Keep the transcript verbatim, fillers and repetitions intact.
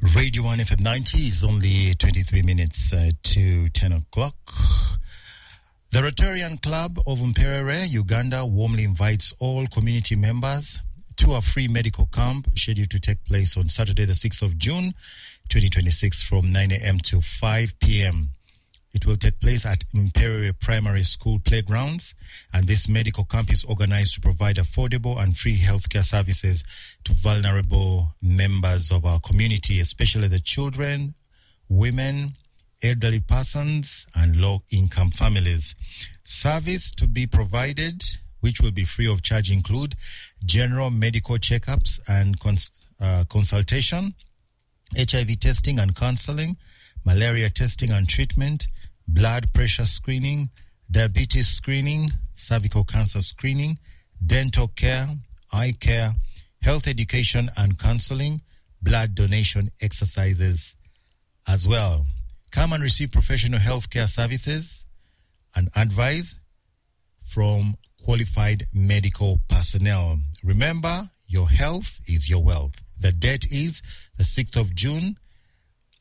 Radio one F M ninety is only twenty-three minutes uh, to ten o'clock. The Rotarian Club of Mperere, Uganda, warmly invites all community members to a free medical camp scheduled to take place on Saturday, the sixth of June, twenty twenty-six from nine a.m. to five p.m. It will take place at Mperere Primary School playgrounds, and this medical camp is organized to provide affordable and free healthcare services to vulnerable members of our community, especially the children, women, elderly persons, and low-income families. Service to be provided, which will be free of charge, include general medical checkups and cons- uh, consultation, H I V testing and counseling, malaria testing and treatment, blood pressure screening, diabetes screening, cervical cancer screening, dental care, eye care, health education and counseling, blood donation exercises as well. Come and receive professional healthcare services and advice from qualified medical personnel. Remember, your health is your wealth. The date is the sixth of June,